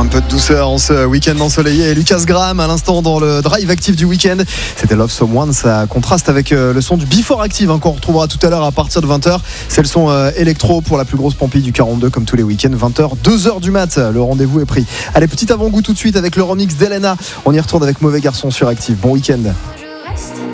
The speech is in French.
peu de douceur en ce week-end ensoleillé. Et Lucas Graham à l'instant dans le drive actif du week-end. C'était Love Someone, ça contraste avec le son du Before Active qu'on retrouvera tout à l'heure à partir de 20h. C'est le son électro pour la plus grosse pampille du 42 comme tous les week-ends. 20h, 2h du mat, le rendez-vous est pris. Allez, petit avant-goût tout de suite avec le remix d'Elena. On y retourne avec Mauvais Garçon sur Active. Bon week-end.